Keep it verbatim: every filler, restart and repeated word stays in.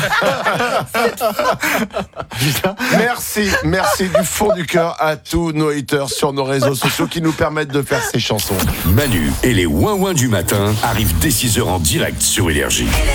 Merci, merci du fond du cœur à tous nos haters sur nos réseaux sociaux qui nous permettent de faire ces chansons. Manu et les ouin-ouin du matin arrivent dès six heures en direct sur Énergie.